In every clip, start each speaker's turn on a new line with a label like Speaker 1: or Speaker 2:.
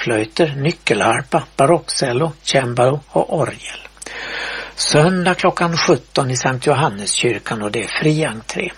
Speaker 1: blockflöjter, nyckelharpa, barockcello, cembalo och orgel. Söndag klockan 17 i Sankt Johanneskyrkan och det är fri entré.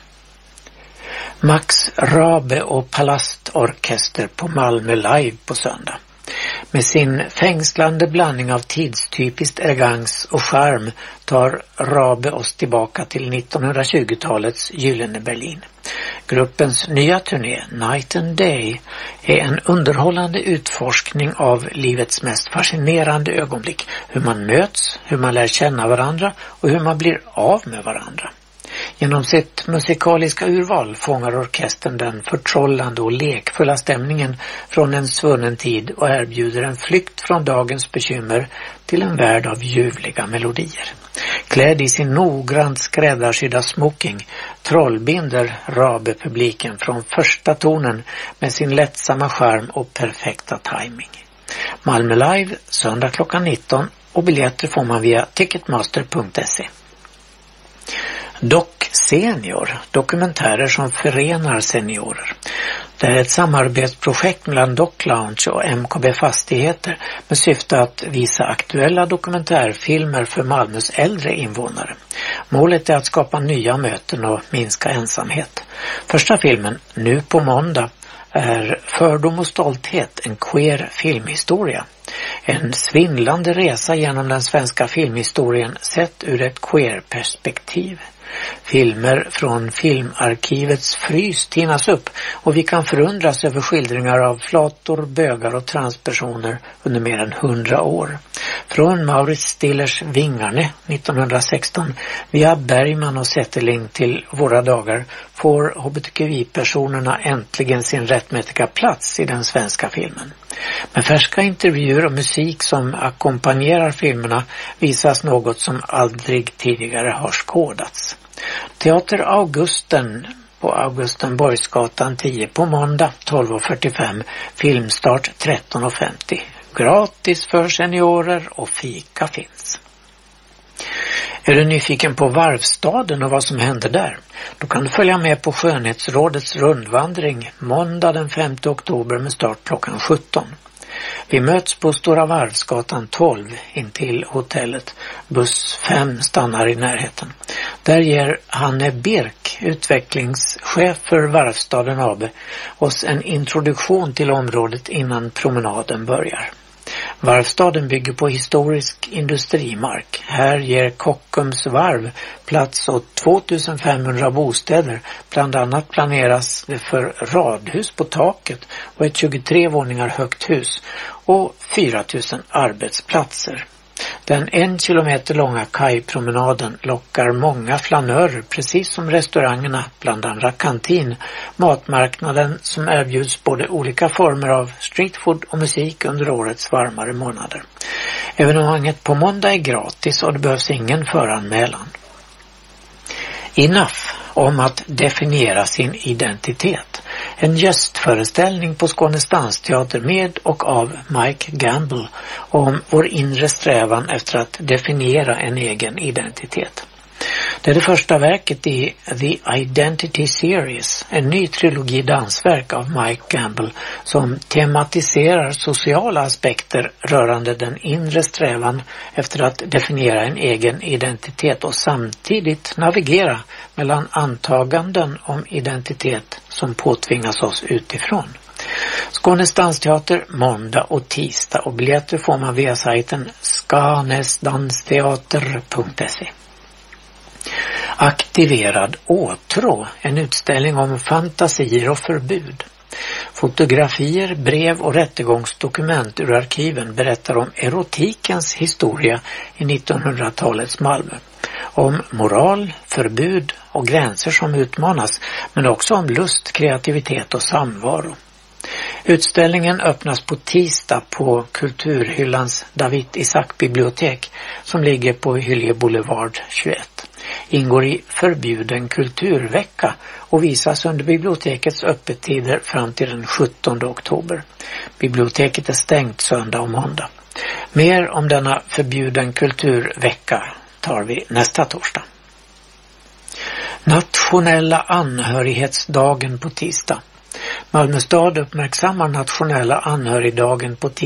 Speaker 1: Max Rabe och Palastorkester på Malmö Live på söndag. Med sin fängslande blandning av tidstypiskt elegans och charm tar Rabe oss tillbaka till 1920-talets gyllene Berlin. Gruppens nya turné Night and Day är en underhållande utforskning av livets mest fascinerande ögonblick. Hur man möts, hur man lär känna varandra och hur man blir av med varandra. Genom sitt musikaliska urval fångar orkestern den förtrollande och lekfulla stämningen från en svunnen tid och erbjuder en flykt från dagens bekymmer till en värld av ljuvliga melodier. Klädd i sin noggrant skräddarsydda smoking trollbinder Rabe publiken från första tonen med sin lättsamma charm och perfekta timing. Malmö Live söndag klockan 19 och biljetter får man via ticketmaster.se. Doc Senior, dokumentärer som förenar seniorer. Det är ett samarbetsprojekt mellan Doc Lounge och MKB Fastigheter med syfte att visa aktuella dokumentärfilmer för Malmös äldre invånare. Målet är att skapa nya möten och minska ensamhet. Första filmen, Nu på måndag, är Fördom och stolthet, en queer filmhistoria. En svindlande resa genom den svenska filmhistorien sett ur ett queer-perspektiv. Filmer från filmarkivets frys tinas upp och vi kan förundras över skildringar av flator, bögar och transpersoner under mer än 100 år. Från Maurits Stillers Vingarne 1916 via Bergman och Zetterling till våra dagar får hbtqi-personerna äntligen sin rättmätiga plats i den svenska filmen. Med färska intervjuer och musik som ackompanjerar filmerna visas något som aldrig tidigare har skådats. Teater Augusten på Augustenborgsgatan 10 på måndag 12.45, filmstart 13.50. Gratis för seniorer och fika finns. Är du nyfiken på Varvstaden och vad som händer där? Då kan du följa med på Skönhetsrådets rundvandring måndag den 5 oktober med start klockan 17. Vi möts på Stora Varvsgatan 12 intill hotellet. Buss 5 stannar i närheten. Där ger Hanne Birk, utvecklingschef för Varvstaden AB, oss en introduktion till området innan promenaden börjar. Varvstaden bygger på historisk industrimark. Här ger Kockums varv plats åt 2500 bostäder. Bland annat planeras det för radhus på taket och ett 23 våningar högt hus och 4000 arbetsplatser. Den 1 kilometer långa kajpromenaden lockar många flanörer, precis som restaurangerna, bland andra kantin, matmarknaden som erbjuds både olika former av streetfood och musik under årets varmare månader. Evenemanget på måndag är gratis och det behövs ingen föranmälan. Enough om att definiera sin identitet. En gästföreställning på Skånes dansteater med och av Mike Gamble om vår inre strävan efter att definiera en egen identitet. Det är det första verket i The Identity Series, en ny trilogi dansverk av Mike Gamble som tematiserar sociala aspekter rörande den inre strävan efter att definiera en egen identitet och samtidigt navigera mellan antaganden om identitet som påtvingas oss utifrån. Skånes dansteater måndag och tisdag och biljetter får man via sajten skanesdansteater.se. Aktiverad åtrå, en utställning om fantasier och förbud. Fotografier, brev och rättegångsdokument ur arkiven berättar om erotikens historia i 1900-talets Malmö. Om moral, förbud och gränser som utmanas, men också om lust, kreativitet och samvaro. Utställningen öppnas på tisdag på Kulturhyllans David Isaac bibliotek som ligger på Hyllie Boulevard 21. Ingår i förbjuden kulturvecka och visas under bibliotekets öppettider fram till den 17 oktober. Biblioteket är stängt söndag och måndag. Mer om denna förbjuden kulturvecka tar vi nästa torsdag. Nationella anhörighetsdagen på tisdag. Malmö stad uppmärksammar nationella anhörigdagen på tisdag